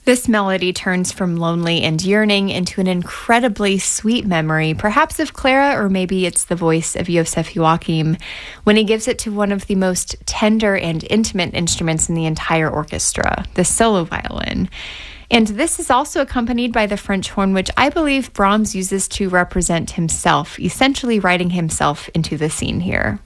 This melody turns from lonely and yearning into an incredibly sweet memory, perhaps of Clara, or maybe it's the voice of Yosef Joachim, when he gives it to one of the most tender and intimate instruments in the entire orchestra, the solo violin. And this is also accompanied by the French horn, which I believe Brahms uses to represent himself, essentially writing himself into the scene here.